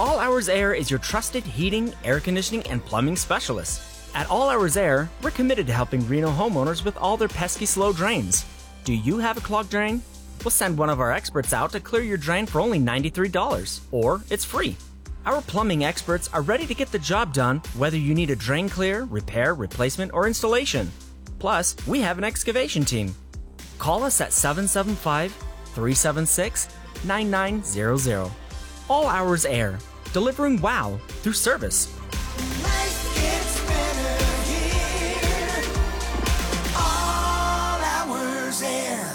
All Hours Air is your trusted heating, air conditioning, and plumbing specialist. At All Hours Air, we're committed to helping Reno homeowners with all their pesky slow drains. Do you have a clogged drain? We'll send one of our experts out to clear your drain for only $93, or it's free. Our plumbing experts are ready to get the job done, whether you need a drain clear, repair, replacement, or installation. Plus, we have an excavation team. Call us at 775-376-9900. All Hours Air, delivering wow through service. Life gets better here. All Hours Air.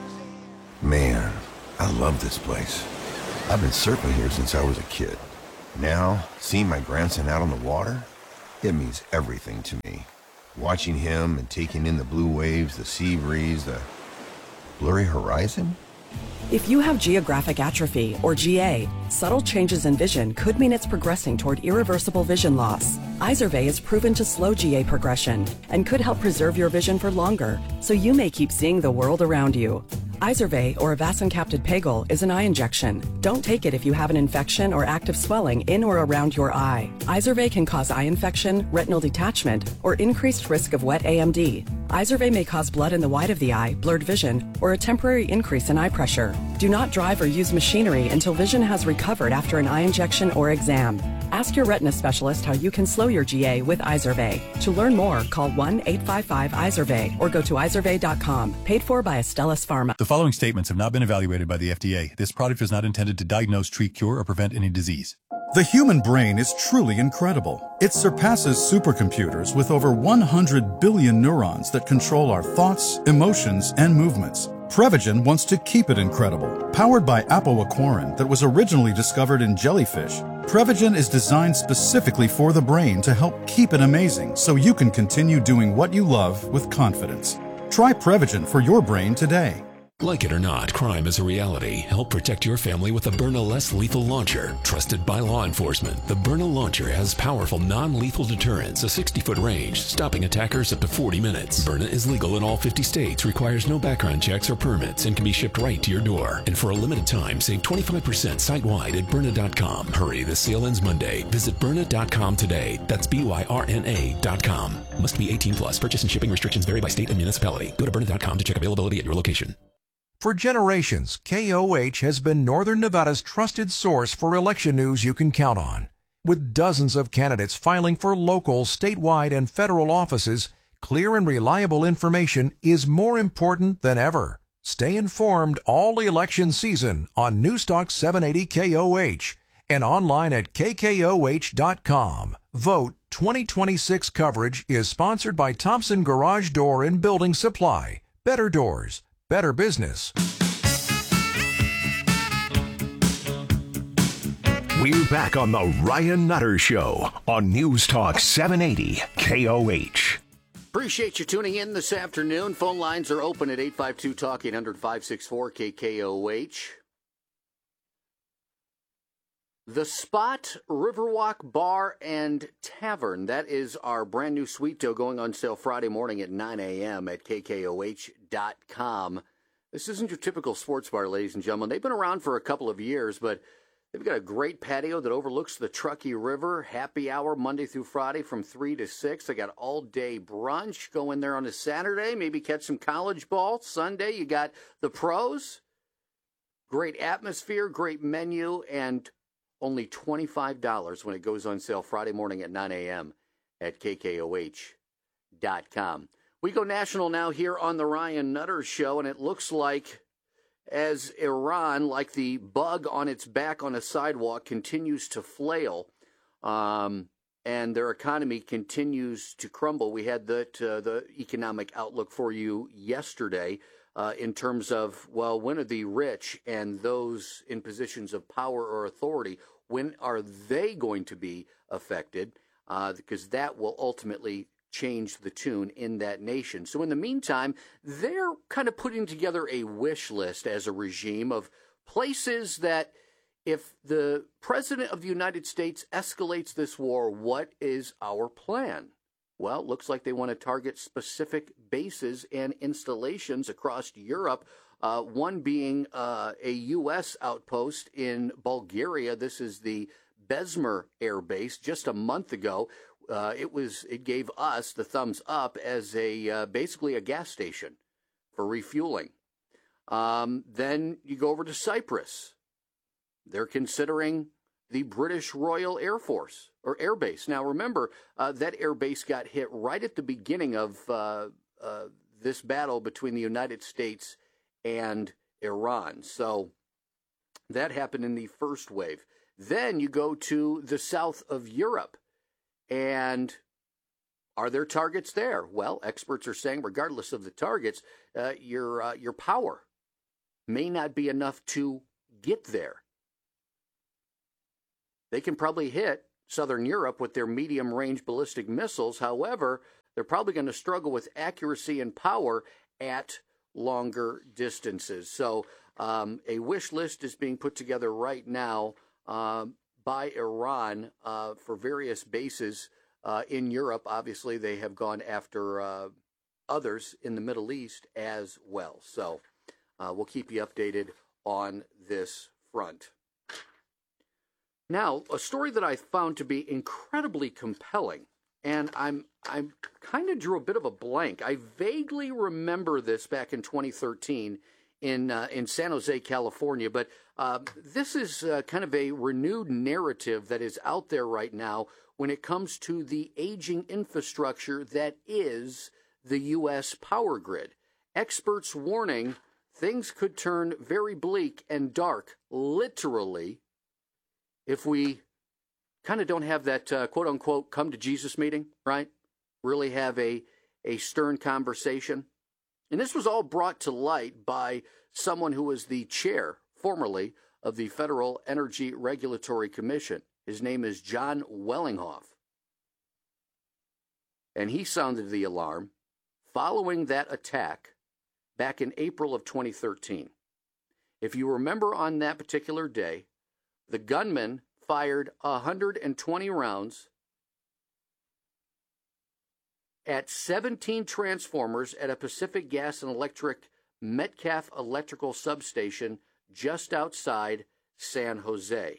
Man, I love this place. I've been surfing here since I was a kid. Now, seeing my grandson out on the water, it means everything to me. Watching him and taking in the blue waves, the sea breeze, the blurry horizon. If you have geographic atrophy, or GA, subtle changes in vision could mean it's progressing toward irreversible vision loss. Izervay is proven to slow GA progression and could help preserve your vision for longer, so you may keep seeing the world around you. Izervay, or avacincaptad pegol, is an eye injection. Don't take it if you have an infection or active swelling in or around your eye. Izervay can cause eye infection, retinal detachment, or increased risk of wet AMD. Izervay may cause blood in the white of the eye, blurred vision, or a temporary increase in eye pressure. Do not drive or use machinery until vision has recovered after an eye injection or exam. Ask your retina specialist how you can slow your GA with Izervay. To learn more, call 1-855-IZERVAY or go to izervay.com. Paid for by Astellas Pharma. The following statements have not been evaluated by the FDA. This product is not intended to diagnose, treat, cure, or prevent any disease. The human brain is truly incredible. It surpasses supercomputers with over 100 billion neurons that control our thoughts, emotions, and movements. Prevagen wants to keep it incredible. Powered by apoaquarin that was originally discovered in jellyfish, Prevagen is designed specifically for the brain to help keep it amazing so you can continue doing what you love with confidence. Try Prevagen for your brain today. Like it or not, crime is a reality. Help protect your family with the Byrna Less Lethal Launcher. Trusted by law enforcement, the Byrna Launcher has powerful non-lethal deterrence, a 60-foot range, stopping attackers up to 40 minutes. Byrna is legal in all 50 states, requires no background checks or permits, and can be shipped right to your door. And for a limited time, save 25% site-wide at Byrna.com. Hurry, the sale ends Monday. Visit Byrna.com today. That's BYRNA.com. Must be 18 plus. Purchase and shipping restrictions vary by state and municipality. Go to Byrna.com to check availability at your location. For generations, KOH has been Northern Nevada's trusted source for election news you can count on. With dozens of candidates filing for local, statewide, and federal offices, clear and reliable information is more important than ever. Stay informed all election season on Newstalk 780 KOH and online at KKOH.com. Vote 2026 coverage is sponsored by Thompson Garage Door and Building Supply. Better doors. Better business. We're back on the Ryan Nutter Show on News Talk 780 KOH. Appreciate you tuning in this afternoon. Phone lines are open at 852-TALK, 800-564-KKOH. The Spot Riverwalk Bar and Tavern. That is our brand new sweet dough going on sale Friday morning at 9 a.m. at KKOH.com. This isn't your typical sports bar, ladies and gentlemen. They've been around for a couple of years, but they've got a great patio that overlooks the Truckee River. Happy hour Monday through Friday from 3 to 6. They got all-day brunch. Go in there on a Saturday, maybe catch some college ball. Sunday, you got the pros. Great atmosphere, great menu, and only $25 when it goes on sale Friday morning at 9 a.m. at KKOH.com. We go national now here on the Ryan Nutter Show, and it looks like as Iran, like the bug on its back on a sidewalk, continues to flail, and their economy continues to crumble. We had the economic outlook for you yesterday in terms of, well, when are the rich and those in positions of power or authority, when are they going to be affected? Because that will ultimately change the tune in that nation. So in the meantime, they're kind of putting together a wish list as a regime of places that if the President of the United States escalates this war, what is our plan? Well, it looks like they want to target specific bases and installations across Europe, one being a U.S. outpost in Bulgaria. This is the Bessemer Air Base just a month ago. It gave us the thumbs up as basically a gas station for refueling. Then you go over to Cyprus. They're considering the British Royal Air Force or Air Base. Now remember, that air base got hit right at the beginning of this battle between the United States and Iran. So that happened in the first wave. Then you go to the south of Europe. And are there targets there? Well, experts are saying, regardless of the targets, your power may not be enough to get there. They can probably hit southern Europe with their medium-range ballistic missiles. However, they're probably going to struggle with accuracy and power at longer distances. So a wish list is being put together right now by Iran for various bases in Europe. Obviously, they have gone after others in the Middle East as well. So we'll keep you updated on this front. Now, a story that I found to be incredibly compelling, and I'm kind of drew a bit of a blank. I vaguely remember this back in 2013 in San Jose, California, but this is kind of a renewed narrative that is out there right now when it comes to the aging infrastructure that is the U.S. power grid. Experts warning things could turn very bleak and dark, literally, if we kind of don't have that quote-unquote come to Jesus meeting, right? Really have a stern conversation. And this was all brought to light by someone who was the chair, formerly, of the Federal Energy Regulatory Commission. His name is John Wellinghoff. And he sounded the alarm following that attack back in April of 2013. If you remember on that particular day, the gunman fired 120 rounds at 17 transformers at a Pacific Gas and Electric Metcalf electrical substation just outside San Jose.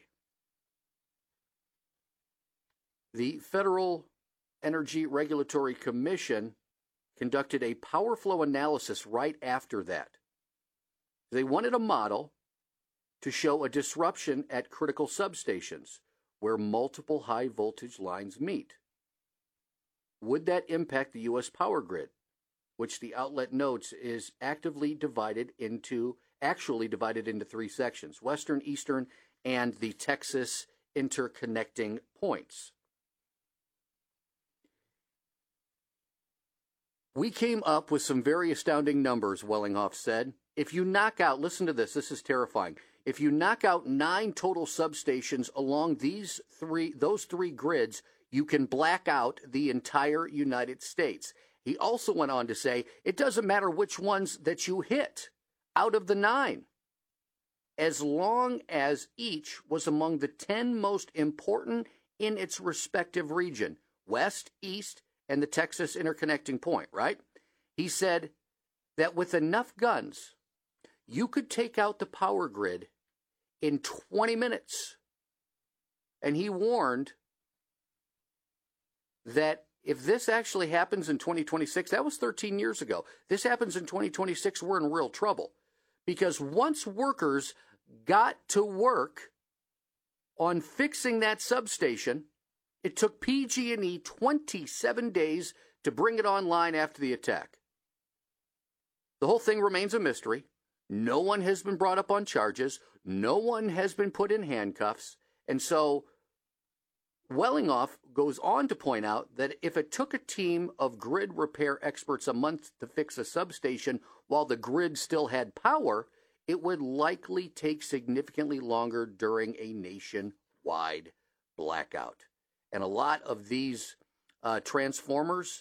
The Federal Energy Regulatory Commission conducted a power flow analysis right after that. They wanted a model to show a disruption at critical substations where multiple high voltage lines meet. Would that impact the U.S. power grid, which the outlet notes is actually divided into three sections: Western, Eastern, and the Texas interconnecting points? We came up with some very astounding numbers, Wellinghoff said. If you knock out, listen to this is terrifying. If you knock out 9 total substations along those three grids, you can black out the entire United States. He also went on to say, it doesn't matter which ones that you hit out of the 9, as long as each was among the 10 most important in its respective region, West, East, and the Texas interconnecting point, right? He said that with enough guns, you could take out the power grid in 20 minutes. And he warned that if this actually happens in 2026, that was 13 years ago. This happens in 2026, we're in real trouble. Because once workers got to work on fixing that substation, it took PG&E 27 days to bring it online after the attack. The whole thing remains a mystery. No one has been brought up on charges. No one has been put in handcuffs. And so Wellinghoff goes on to point out that if it took a team of grid repair experts a month to fix a substation while the grid still had power, it would likely take significantly longer during a nationwide blackout. And a lot of these transformers,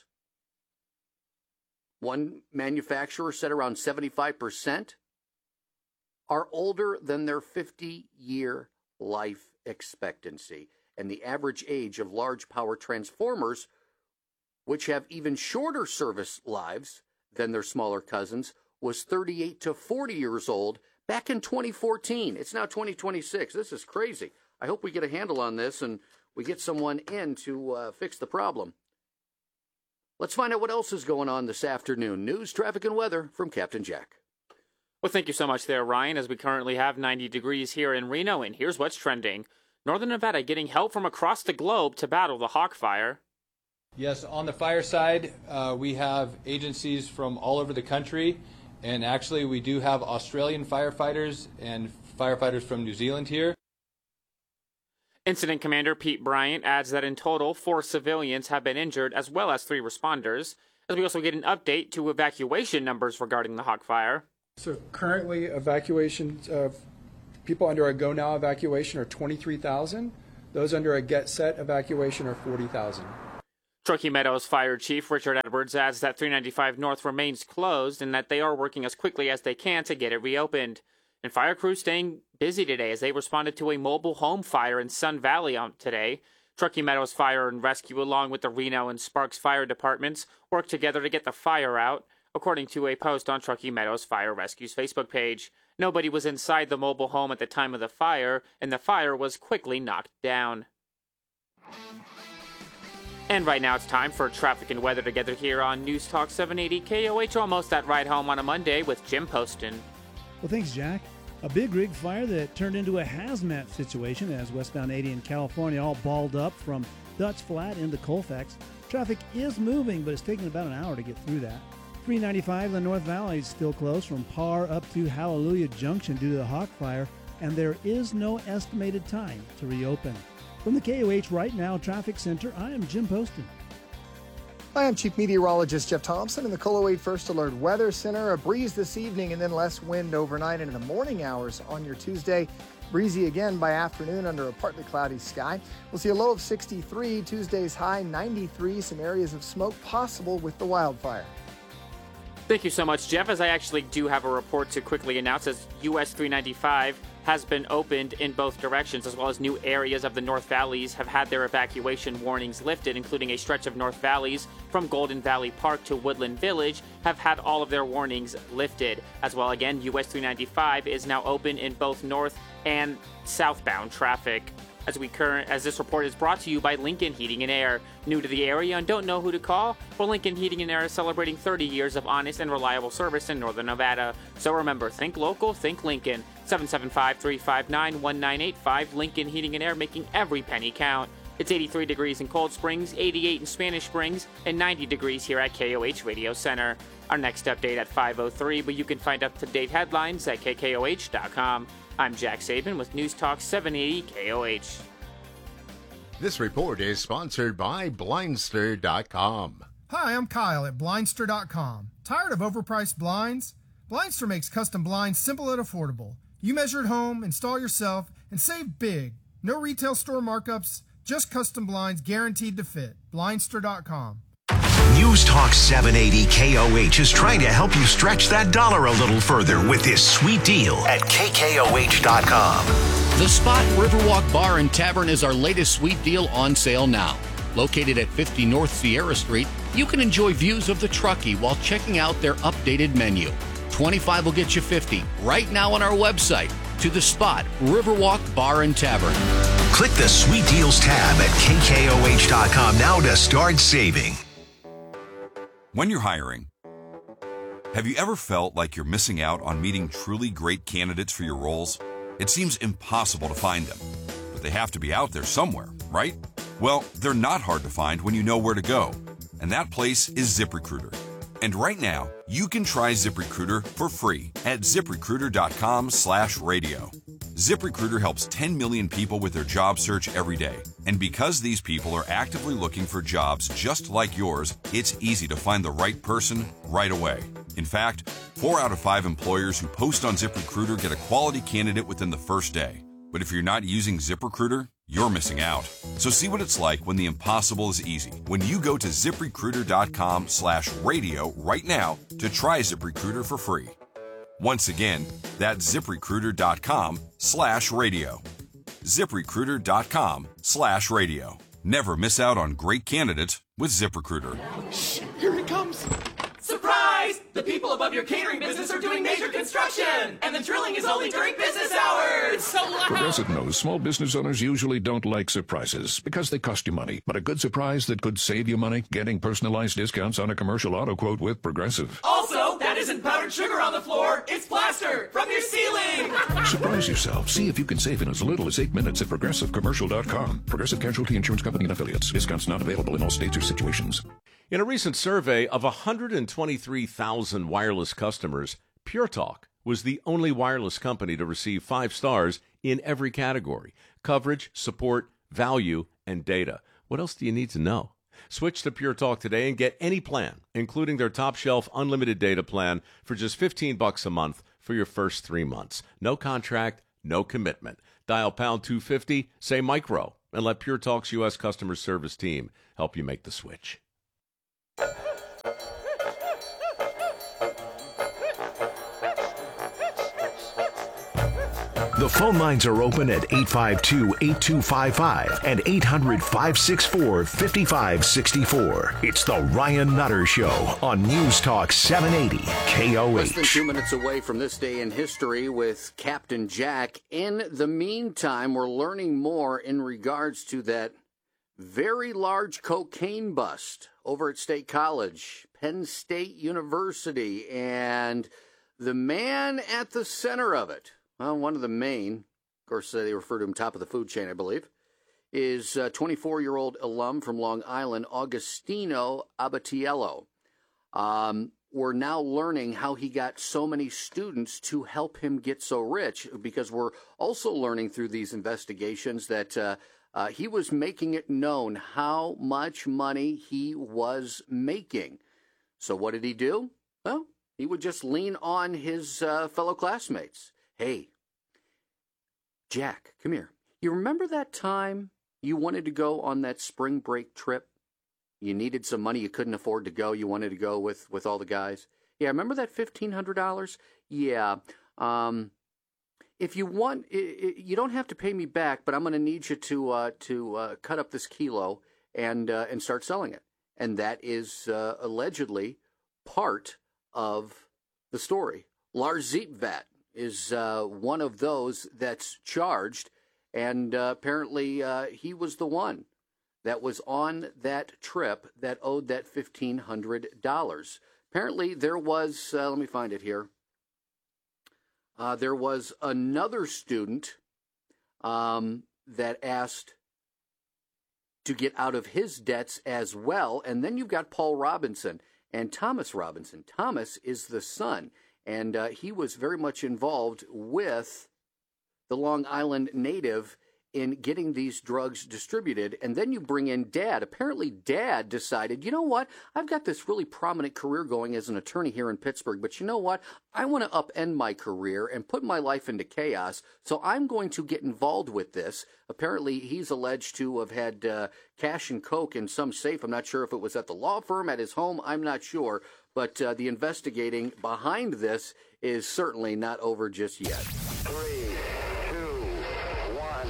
one manufacturer said around 75%, are older than their 50-year life expectancy. And the average age of large power transformers, which have even shorter service lives than their smaller cousins, was 38 to 40 years old back in 2014. It's now 2026. This is crazy. I hope we get a handle on this and we get someone in to fix the problem. Let's find out what else is going on this afternoon. News, traffic, and weather from Captain Jack. Well, thank you so much there, Ryan, as we currently have 90 degrees here in Reno, and here's what's trending. Northern Nevada getting help from across the globe to battle the Hawk Fire. Yes, on the fire side, we have agencies from all over the country, and actually we do have Australian firefighters and firefighters from New Zealand here. Incident Commander Pete Bryant adds that in total, 4 civilians have been injured, as well as 3 responders, as we also get an update to evacuation numbers regarding the Hawk Fire. So currently, evacuations of people under a Go Now evacuation are 23,000. Those under a Get Set evacuation are 40,000. Truckee Meadows Fire Chief Richard Edwards adds that 395 North remains closed and that they are working as quickly as they can to get it reopened. And fire crews staying busy today as they responded to a mobile home fire in Sun Valley today. Truckee Meadows Fire and Rescue, along with the Reno and Sparks Fire Departments, worked together to get the fire out, according to a post on Truckee Meadows Fire Rescue's Facebook page. Nobody was inside the mobile home at the time of the fire, and the fire was quickly knocked down. And right now it's time for traffic and weather together here on News Talk 780 KOH, almost that ride home on a Monday with Jim Poston. Well, thanks, Jack. A big rig fire that turned into a hazmat situation as westbound 80 in California all balled up from Dutch Flat into Colfax. Traffic is moving, but it's taking about an hour to get through that. 395 in the North Valley is still closed from Parr up to Hallelujah Junction due to the Hawk Fire, and there is no estimated time to reopen. From the KOH Right Now Traffic Center, I am Jim Poston. Hi, I'm Chief Meteorologist Jeff Thompson in the KOLO 8 First Alert Weather Center. A breeze this evening and then less wind overnight into the morning hours on your Tuesday. Breezy again by afternoon under a partly cloudy sky. We'll see a low of 63, Tuesday's high 93, some areas of smoke possible with the wildfire. Thank you so much, Jeff, as I actually do have a report to quickly announce as US 395 has been opened in both directions, as well as new areas of the North Valleys have had their evacuation warnings lifted, including a stretch of North Valleys from Golden Valley Park to Woodland Village have had all of their warnings lifted. As well, again, US 395 is now open in both north and southbound traffic. As this report is brought to you by Lincoln Heating and Air. New to the area and don't know who to call? Well, Lincoln Heating and Air is celebrating 30 years of honest and reliable service in Northern Nevada. So remember, think local, think Lincoln. 775-359-1985, Lincoln Heating and Air, making every penny count. It's 83 degrees in Cold Springs, 88 in Spanish Springs, and 90 degrees here at KOH Radio Center. Our next update at 5:03, but you can find up-to-date headlines at KKOH.com. I'm Jack Saban with News Talk 780 KOH. This report is sponsored by Blindster.com. Hi, I'm Kyle at Blindster.com. Tired of overpriced blinds? Blindster makes custom blinds simple and affordable. You measure at home, install yourself, and save big. No retail store markups, just custom blinds guaranteed to fit. Blindster.com. News Talk 780 KOH is trying to help you stretch that dollar a little further with this sweet deal at KKOH.com. The Spot Riverwalk Bar and Tavern is our latest sweet deal on sale now. Located at 50 North Sierra Street, you can enjoy views of the Truckee while checking out their updated menu. 25 will get you 50 right now on our website to The Spot Riverwalk Bar and Tavern. Click the Sweet Deals tab at KKOH.com now to start saving. When you're hiring, have you ever felt like you're missing out on meeting truly great candidates for your roles? It seems impossible to find them, but they have to be out there somewhere, right? Well, they're not hard to find when you know where to go, and that place is ZipRecruiter. And right now, you can try ZipRecruiter for free at ZipRecruiter.com/radio. ZipRecruiter helps 10 million people with their job search every day. And because these people are actively looking for jobs just like yours, it's easy to find the right person right away. In fact, 4 out of 5 employers who post on ZipRecruiter get a quality candidate within the first day. But if you're not using ZipRecruiter, you're missing out. So see what it's like when the impossible is easy. When you go to ZipRecruiter.com/radio right now to try ZipRecruiter for free. Once again, that's ZipRecruiter.com/radio. ZipRecruiter.com/radio. Never miss out on great candidates with ZipRecruiter. Shh, here he comes. Surprise! The people above your catering business are doing major construction, and the drilling is only during business hours. It's so loud. Progressive knows small business owners usually don't like surprises because they cost you money. But a good surprise that could save you money, getting personalized discounts on a commercial auto quote with Progressive. Also, that isn't powdered sugar on the floor. It's plaster from your ceiling. Surprise yourself. See if you can save in as little as 8 minutes at ProgressiveCommercial.com. Progressive Casualty Insurance Company and Affiliates. Discounts not available in all states or situations. In a recent survey of 123,000 wireless customers, Pure Talk was the only wireless company to receive 5 stars in every category: coverage, support, value, and data. What else do you need to know? Switch to Pure Talk today and get any plan, including their top shelf unlimited data plan, for just $15 a month for your first 3 months. No contract, no commitment. Dial pound 250, say micro, and let Pure Talk's U.S. customer service team help you make the switch. The phone lines are open at 852-8255 and 800-564-5564. It's the Ryan Nutter Show on News Talk 780 KOH. Less than 2 minutes away from this day in history with Captain Jack. In the meantime, we're learning more in regards to that very large cocaine bust over at State College, Penn State University, and the man at the center of it, well, one of the main, of course, they refer to him top of the food chain, I believe, is 24-year-old alum from Long Island, Agostino Abatiello. We're now learning how he got so many students to help him get so rich, because we're also learning through these investigations that he was making it known how much money he was making. So what did he do? Well, he would just lean on his fellow classmates. Hey, Jack, come here. You remember that time you wanted to go on that spring break trip? You needed some money, you couldn't afford to go, you wanted to go with all the guys? Yeah, remember that $1,500? Yeah. If you want, you don't have to pay me back, but I'm going to need you to cut up this kilo and start selling it. And that is allegedly part of the story. Lars Zietvat is one of those that's charged, and apparently he was the one that was on that trip that owed that $1,500. Apparently there was, let me find it here, there was another student that asked to get out of his debts as well, and then you've got Paul Robinson and Thomas Robinson. Thomas is the son, and he was very much involved with the Long Island native in getting these drugs distributed. And then you bring in Dad. Apparently Dad decided, you know what, I've got this really prominent career going as an attorney here in Pittsburgh, but you know what, I want to upend my career and put my life into chaos, so I'm going to get involved with this. Apparently he's alleged to have had cash and coke in some safe. I'm not sure if it was at the law firm, at his home, I'm not sure. But the investigating behind this is certainly not over just yet. 3, 2, 1,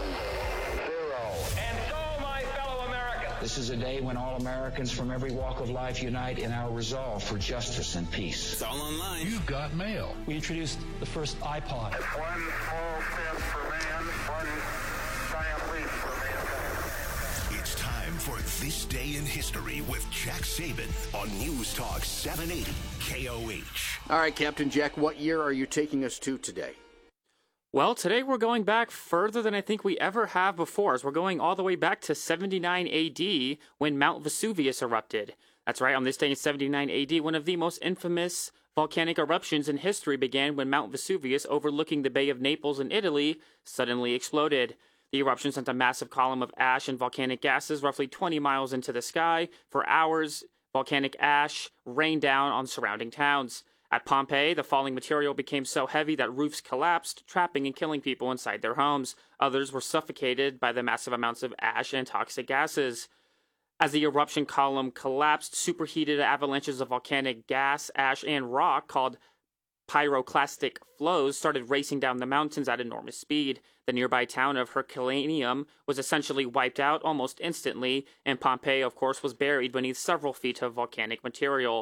0. And so, my fellow Americans, this is a day when all Americans from every walk of life unite in our resolve for justice and peace. It's all online. You've got mail. We introduced the first iPod. It's one small step for man, one giant leap for mankind. It's time for This Day in History with Jack Saban on News Talk 780 KOH. All right, Captain Jack, what year are you taking us to today? Well, today we're going back further than I think we ever have before, as we're going all the way back to 79 AD when Mount Vesuvius erupted. That's right, on this day in 79 AD, one of the most infamous volcanic eruptions in history began when Mount Vesuvius, overlooking the Bay of Naples in Italy, suddenly exploded. The eruption sent a massive column of ash and volcanic gases roughly 20 miles into the sky. For hours, volcanic ash rained down on surrounding towns. At Pompeii, the falling material became so heavy that roofs collapsed, trapping and killing people inside their homes. Others were suffocated by the massive amounts of ash and toxic gases. As the eruption column collapsed, superheated avalanches of volcanic gas, ash, and rock, called pyroclastic flows, started racing down the mountains at enormous speed. The nearby town of Herculaneum was essentially wiped out almost instantly, and Pompeii, of course, was buried beneath several feet of volcanic material.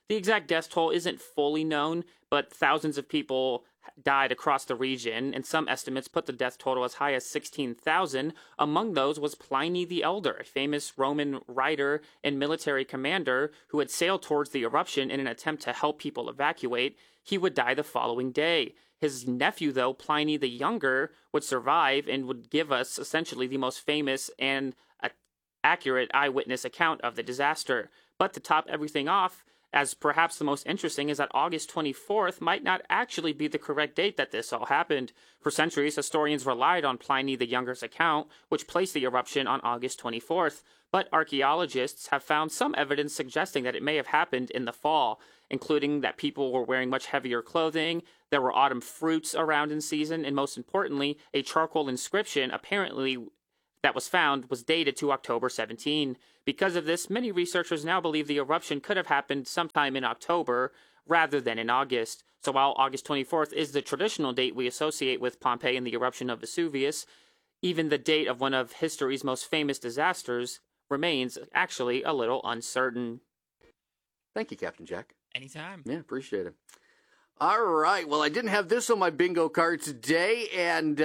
The exact death toll isn't fully known, but thousands of people died across the region, and some estimates put the death total as high as 16,000. Among those was Pliny the Elder, a famous Roman writer and military commander who had sailed towards the eruption in an attempt to help people evacuate. He would die the following day. His nephew, though, Pliny the Younger, would survive and would give us essentially the most famous and accurate eyewitness account of the disaster. But to top everything off, as perhaps the most interesting, is that August 24th might not actually be the correct date that this all happened. For centuries, historians relied on Pliny the Younger's account, which placed the eruption on August 24th. But archaeologists have found some evidence suggesting that it may have happened in the fall, including that people were wearing much heavier clothing, there were autumn fruits around in season, and most importantly, a charcoal inscription apparently that was found was dated to October 17. Because of this, many researchers now believe the eruption could have happened sometime in October rather than in August. So while August 24th is the traditional date we associate with Pompeii and the eruption of Vesuvius, even the date of one of history's most famous disasters remains actually a little uncertain. Thank you, Captain Jack. Anytime. Yeah, appreciate it. All right. Well, I didn't have this on my bingo card today, and,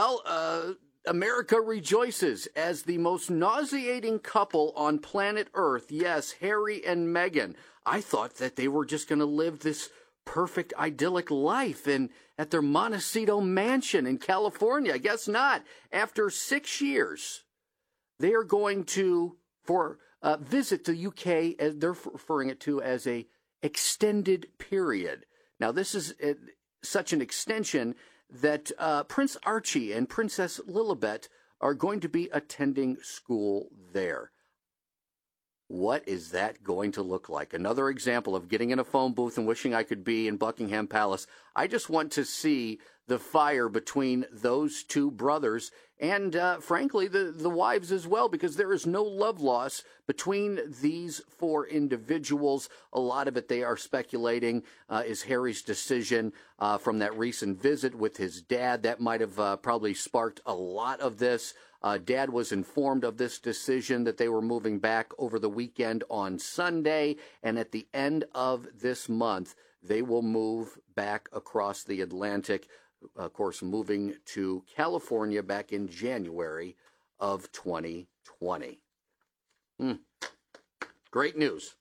America rejoices as the most nauseating couple on planet Earth. Yes, Harry and Meghan. I thought that they were just going to live this perfect, idyllic life at their Montecito mansion in California. I guess not. After 6 years, they are going to visit the UK, as they're referring it to as a extended period. Now, this is such an extension that Prince Archie and Princess Lilibet are going to be attending school there. What is that going to look like? Another example of getting in a phone booth and wishing I could be in Buckingham Palace. I just want to see the fire between those two brothers and, frankly, the wives as well, because there is no love loss between these four individuals. A lot of it, they are speculating, is Harry's decision from that recent visit with his dad. That might have probably sparked a lot of this. Dad was informed of this decision that they were moving back over the weekend on Sunday, and at the end of this month, they will move back across the Atlantic, of course, moving to California back in January of 2020. Great news.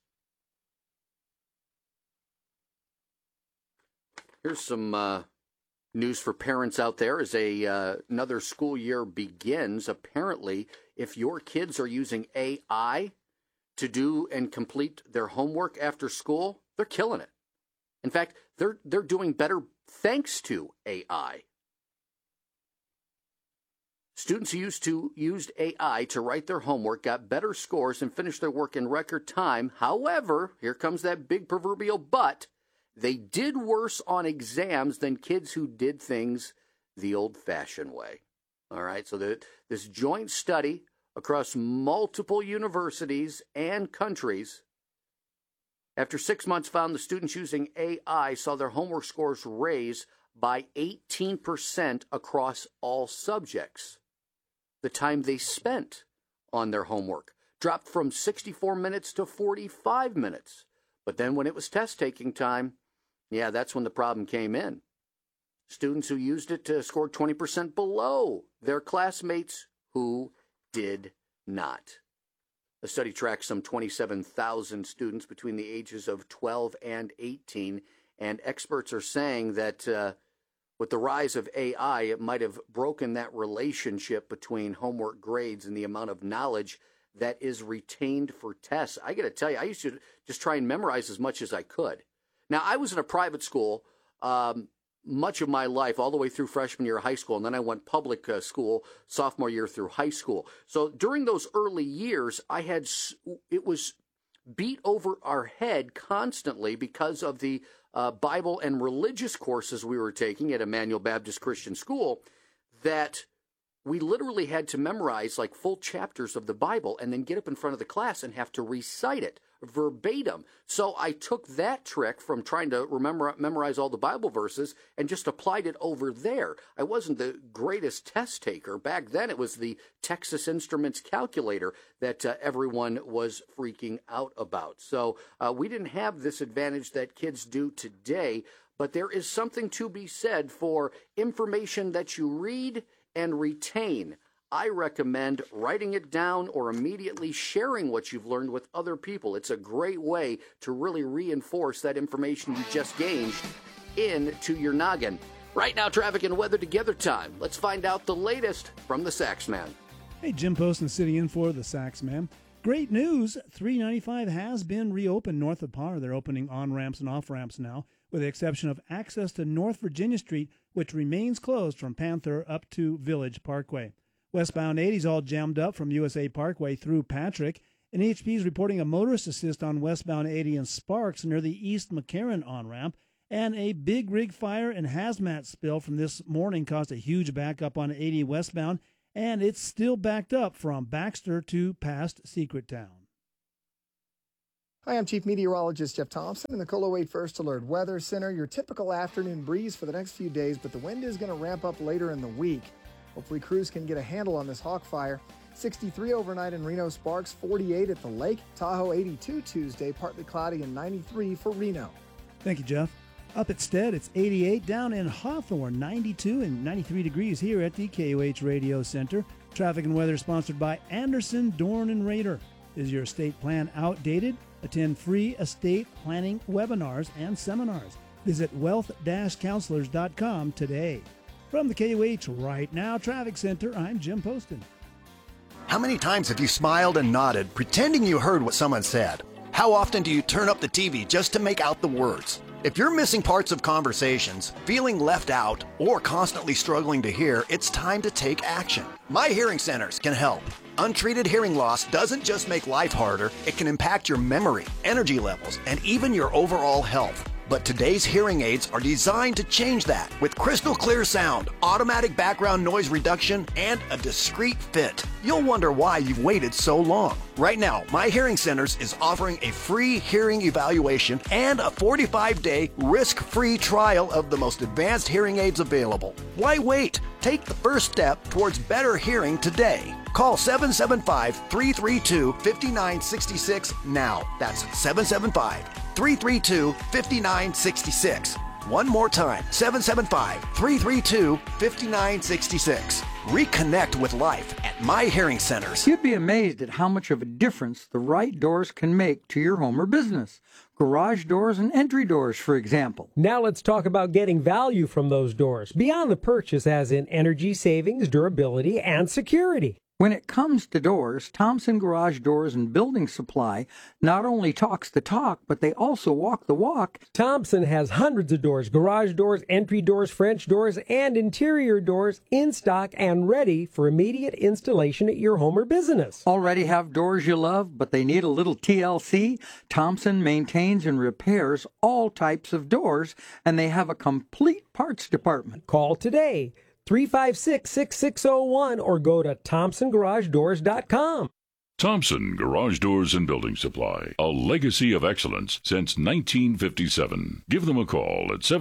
Here's some news for parents out there as another school year begins. Apparently, if your kids are using AI to do and complete their homework after school, they're killing it. In fact, they're doing better thanks to AI. Students who used AI to write their homework got better scores and finished their work in record time. However, here comes that big proverbial but. They did worse on exams than kids who did things the old-fashioned way. All right, so this joint study across multiple universities and countries, after 6 months, found the students using AI saw their homework scores raise by 18% across all subjects. The time they spent on their homework dropped from 64 minutes to 45 minutes. But then when it was test-taking time, yeah, that's when the problem came in. Students who used it scored 20% below their classmates who did not. The study tracked some 27,000 students between the ages of 12 and 18, and experts are saying that with the rise of AI, it might have broken that relationship between homework grades and the amount of knowledge that is retained for tests. I got to tell you, I used to just try and memorize as much as I could. Now, I was in a private school much of my life, all the way through freshman year of high school, and then I went public school sophomore year through high school. So during those early years, it was beat over our head constantly because of the Bible and religious courses we were taking at Emmanuel Baptist Christian School, that we literally had to memorize like full chapters of the Bible and then get up in front of the class and have to recite it. verbatim. So I took that trick from trying to memorize all the Bible verses and just applied it over there. I wasn't the greatest test taker. Back then, it was the Texas Instruments calculator that everyone was freaking out about. So we didn't have this advantage that kids do today, but there is something to be said for information that you read and retain. I recommend writing it down or immediately sharing what you've learned with other people. It's a great way to really reinforce that information you just gained into your noggin. Right now, traffic and weather together time. Let's find out the latest from the Saxman. Hey, Jim Poston sitting in for the Saxman. Great news, 395 has been reopened north of Parr. They're opening on-ramps and off-ramps now, with the exception of access to North Virginia Street, which remains closed from Panther up to Village Parkway. Westbound 80 is all jammed up from USA Parkway through Patrick, and NHP is reporting a motorist assist on westbound 80 in Sparks near the East McCarran on-ramp, and a big rig fire and hazmat spill from this morning caused a huge backup on 80 westbound, and it's still backed up from Baxter to past Secret Town. Hi, I'm Chief Meteorologist Jeff Thompson in the KOLO 8 First Alert Weather Center. Your typical afternoon breeze for the next few days, but the wind is going to ramp up later in the week. Hopefully crews can get a handle on this hawk fire. 63 overnight in Reno Sparks, 48 at the lake. Tahoe 82 Tuesday, partly cloudy, and 93 for Reno. Thank you, Jeff. Up at Stead, it's 88. Down in Hawthorne, 92 and 93 degrees here at the KOH Radio Center. Traffic and weather sponsored by Anderson, Dorn, and Rader. Is your estate plan outdated? Attend free estate planning webinars and seminars. Visit wealth-counselors.com today. From the KOH Right Now Traffic Center, I'm Jim Poston. How many times have you smiled and nodded, pretending you heard what someone said? How often do you turn up the TV just to make out the words? If you're missing parts of conversations, feeling left out, or constantly struggling to hear, it's time to take action. My Hearing Centers can help. Untreated hearing loss doesn't just make life harder, it can impact your memory, energy levels, and even your overall health. But today's hearing aids are designed to change that with crystal clear sound, automatic background noise reduction, and a discreet fit. You'll wonder why you've waited so long. Right now, My Hearing Centers is offering a free hearing evaluation and a 45-day risk-free trial of the most advanced hearing aids available. Why wait? Take the first step towards better hearing today. Call 775-332-5966 now. That's 775-332-5966. One more time, 775-332-5966. Reconnect with life at My Hearing Centers. You'd be amazed at how much of a difference the right doors can make to your home or business. Garage doors and entry doors, for example. Now let's talk about getting value from those doors, beyond the purchase as in energy savings, durability, and security. When it comes to doors, Thompson Garage Doors and Building Supply not only talks the talk, but they also walk the walk. Thompson has hundreds of doors, garage doors, entry doors, French doors, and interior doors in stock and ready for immediate installation at your home or business. Already have doors you love, but they need a little TLC? Thompson maintains and repairs all types of doors, and they have a complete parts department. Call today. 356-6601 or go to ThompsonGarageDoors.com. Thompson Garage Doors and Building Supply, a legacy of excellence since 1957. Give them a call at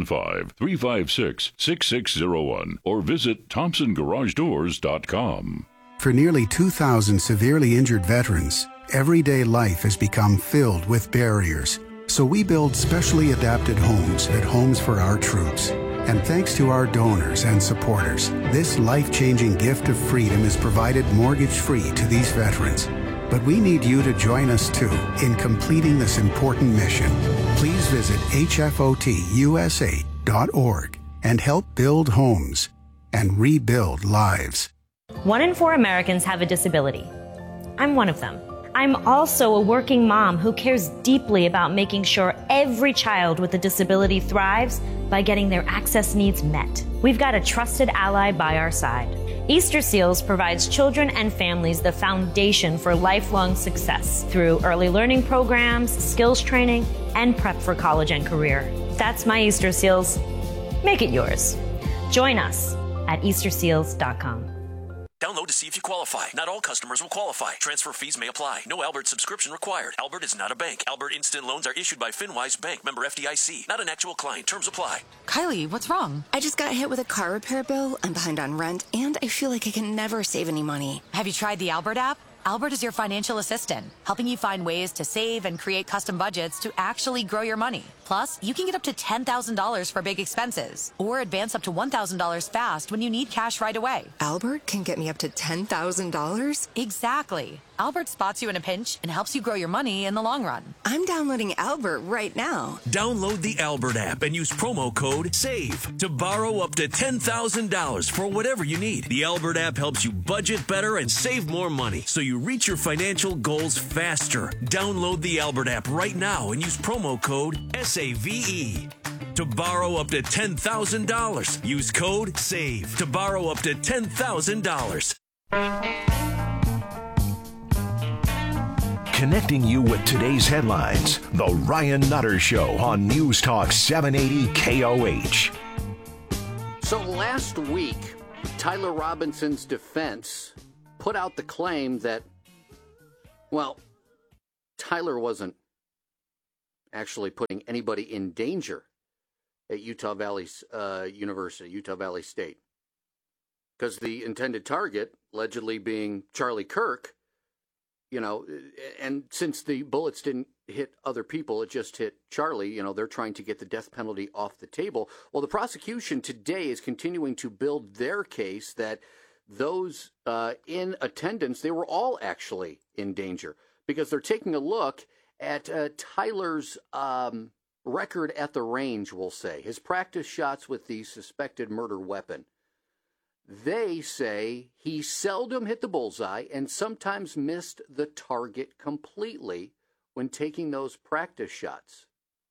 775-356-6601 or visit ThompsonGarageDoors.com. For nearly 2,000 severely injured veterans, everyday life has become filled with barriers. So we build specially adapted homes at Homes for Our Troops. And thanks to our donors and supporters, this life-changing gift of freedom is provided mortgage-free to these veterans. But we need you to join us, too, in completing this important mission. Please visit hfotusa.org and help build homes and rebuild lives. 1 in 4 Americans have a disability. I'm one of them. I'm also a working mom who cares deeply about making sure every child with a disability thrives by getting their access needs met. We've got a trusted ally by our side. Easter Seals provides children and families the foundation for lifelong success through early learning programs, skills training, and prep for college and career. That's my Easter Seals. Make it yours. Join us at easterseals.com. Download to see if you qualify. Not all customers will qualify. Transfer fees may apply. No Albert subscription required. Albert is not a bank. Albert Instant Loans are issued by FinWise Bank, member FDIC. Not an actual client. Terms apply. Kylie, what's wrong? I just got hit with a car repair bill. I'm behind on rent, and I feel like I can never save any money. Have you tried the Albert app? Albert is your financial assistant, helping you find ways to save and create custom budgets to actually grow your money. Plus, you can get up to $10,000 for big expenses, or advance up to $1,000 fast when you need cash right away. Albert can get me up to $10,000? Exactly. Albert spots you in a pinch and helps you grow your money in the long run. I'm downloading Albert right now. Download the Albert app and use promo code SAVE to borrow up to $10,000 for whatever you need. The Albert app helps you budget better and save more money so you reach your financial goals faster. Download the Albert app right now and use promo code SAVE to borrow up to $10,000. Use code SAVE to borrow up to $10,000. Connecting you with today's headlines, The Ryan Nutter Show on News Talk 780 KOH. So last week, Tyler Robinson's defense put out the claim that, well, Tyler wasn't actually putting anybody in danger at Utah Valley University, Utah Valley State. Because the intended target, allegedly being Charlie Kirk, you know, and since the bullets didn't hit other people, it just hit Charlie, you know, they're trying to get the death penalty off the table. Well, the prosecution today is continuing to build their case that those in attendance, they were all actually in danger because they're taking a look at Tyler's record at the range, we'll say, his practice shots with the suspected murder weapon. They say he seldom hit the bullseye and sometimes missed the target completely when taking those practice shots,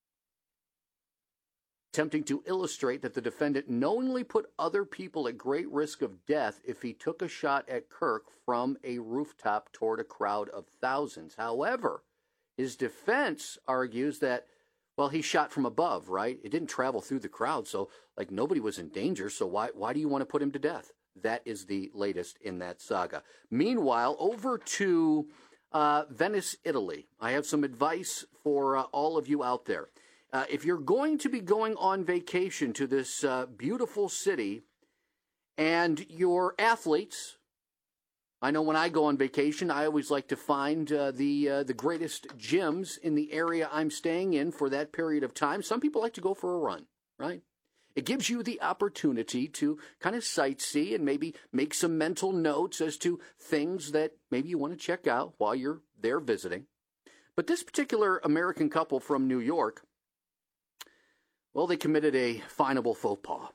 attempting to illustrate that the defendant knowingly put other people at great risk of death if he took a shot at Kirk from a rooftop toward a crowd of thousands. However, his defense argues that, well, he shot from above, right? It didn't travel through the crowd, so like nobody was in danger, so why do you want to put him to death? That is the latest in that saga. Meanwhile, over to Venice, Italy. I have some advice for all of you out there. If you're going to be going on vacation to this beautiful city and your athletes, I know when I go on vacation, I always like to find the greatest gyms in the area I'm staying in for that period of time. Some people like to go for a run, right? It gives you the opportunity to kind of sightsee and maybe make some mental notes as to things that maybe you want to check out while you're there visiting. But this particular American couple from New York, well, they committed a finable faux pas.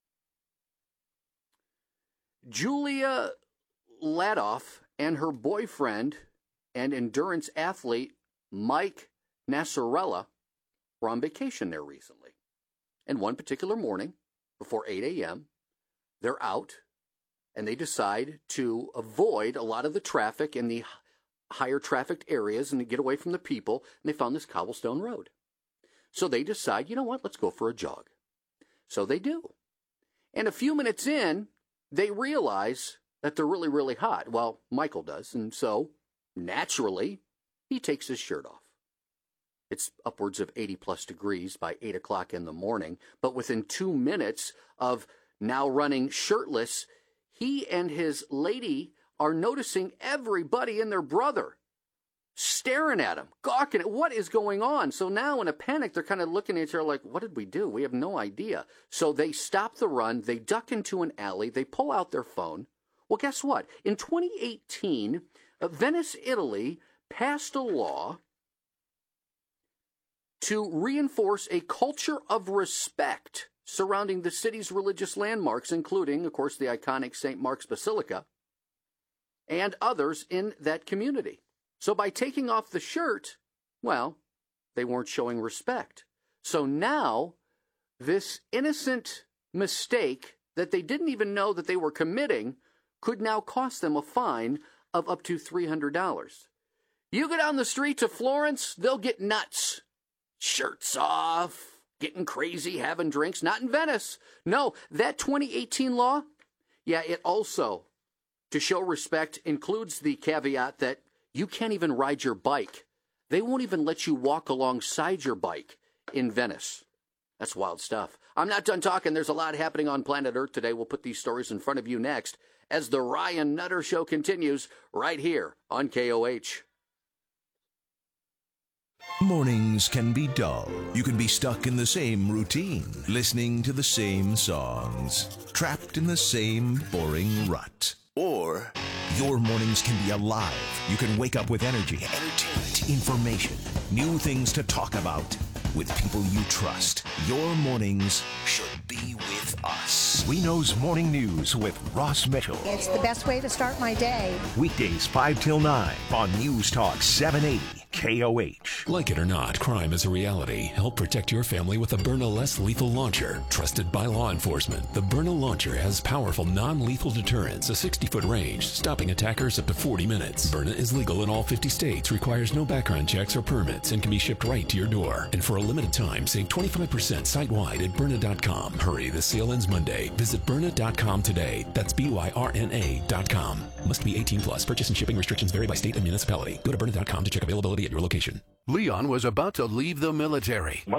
Julia Ladoff and her boyfriend and endurance athlete Mike Nassarella were on vacation there recently. And one particular morning, before 8 a.m., they're out and they decide to avoid a lot of the traffic in the higher trafficked areas and to get away from the people. And they found this cobblestone road. So they decide, you know what, let's go for a jog. So they do. And a few minutes in, they realize that they're really, really hot. Well, Michael does. And so, naturally, he takes his shirt off. It's upwards of 80-plus degrees by 8 o'clock in the morning. But within 2 minutes of now running shirtless, he and his lady are noticing everybody and their brother staring at him, gawking at what is going on. So now in a panic, they're kind of looking at each other like, what did we do? We have no idea. So they stop the run. They duck into an alley. They pull out their phone. Well, guess what? In 2018, Venice, Italy passed a law to reinforce a culture of respect surrounding the city's religious landmarks, including, of course, the iconic St. Mark's Basilica and others in that community. So by taking off the shirt, well, they weren't showing respect. So now this innocent mistake that they didn't even know that they were committing could now cost them a fine of up to $300. You go down the streets of Florence, they'll get nuts. Shirts off, getting crazy, having drinks. Not in Venice. No, that 2018 law, yeah, it also to show respect includes the caveat that you can't even ride your bike. They won't even let you walk alongside your bike in Venice. That's wild stuff. I'm not done talking. There's a lot happening on planet Earth today. We'll put these stories in front of you next as the Ryan Nutter Show continues right here on KOH. Mornings can be dull. You can be stuck in the same routine, listening to the same songs, trapped in the same boring rut. Or your mornings can be alive. You can wake up with energy, entertainment, information, new things to talk about with people you trust. Your mornings should be with us. We Know's Morning News with Ross Mitchell. It's the best way to start my day. Weekdays 5 till 9 on News Talk 780 KOH. Like it or not, crime is a reality. Help protect your family with the Byrna Less Lethal Launcher. Trusted by law enforcement, the Byrna Launcher has powerful non-lethal deterrence, a 60-foot range, stopping attackers up to 40 minutes. Byrna is legal in all 50 states, requires no background checks or permits, and can be shipped right to your door. And for a limited time, save 25% site-wide at Byrna.com. Hurry, the sale ends Monday. Visit Byrna.com today. That's BYRNA.com. Must be 18 plus. Purchase and shipping restrictions vary by state and municipality. Go to Byrna.com to check availability at your location. Leon was about to leave the military. My